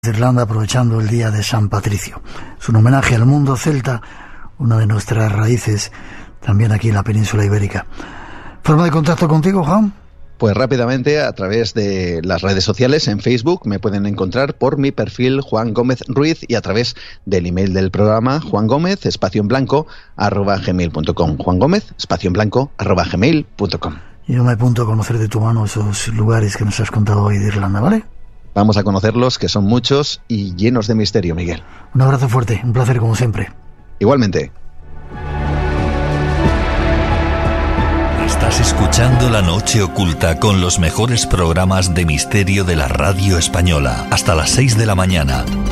de Irlanda, aprovechando el día de San Patricio. Es un homenaje al mundo celta, una de nuestras raíces también aquí en la península ibérica. ¿Forma de contacto contigo, Juan? Pues rápidamente, a través de las redes sociales, en Facebook me pueden encontrar por mi perfil Juan Gómez Ruiz y a través del email del programa juangomez_gmail.com. juangomez_gmail.com. Yo me apunto a conocer de tu mano esos lugares que nos has contado hoy de Irlanda, ¿vale? Vamos a conocerlos, que son muchos y llenos de misterio, Miguel. Un abrazo fuerte, un placer como siempre. Igualmente. Estás escuchando La Noche Oculta con los mejores programas de misterio de la radio española. Hasta las 6 de la mañana.